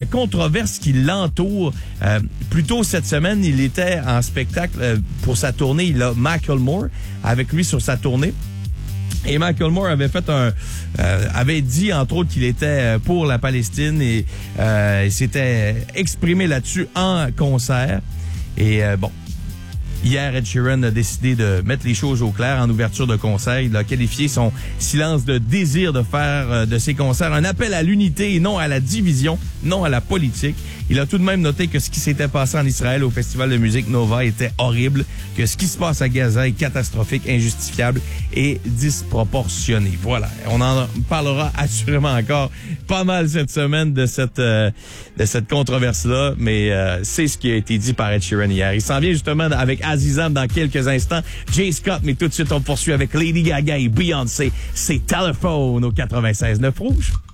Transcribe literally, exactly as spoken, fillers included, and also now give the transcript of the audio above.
controverse qui l'entoure. Euh, plus tôt cette semaine, il était en spectacle euh, pour sa tournée. Il a Macklemore avec lui sur sa tournée. Et Macklemore avait fait un, euh, avait dit entre autres qu'il était pour la Palestine et euh, il s'était exprimé là-dessus en concert. Et euh, bon, hier, Ed Sheeran a décidé de mettre les choses au clair en ouverture de concert. Il a qualifié son silence de désir de faire euh, de ses concerts un appel à l'unité et non à la division, non à la politique. Il a tout de même noté que ce qui s'était passé en Israël au Festival de musique Nova était horrible, que ce qui se passe à Gaza est catastrophique, injustifiable et disproportionné. Voilà, on en parlera assurément encore pas mal cette semaine de cette euh, de cette controverse-là, mais euh, c'est ce qui a été dit par Ed Sheeran hier. Il s'en vient justement avec Azizam dans quelques instants. Jay Scott, mais tout de suite on poursuit avec Lady Gaga et Beyoncé. C'est Telephone au quatre-vingt-seize neuf Rouge.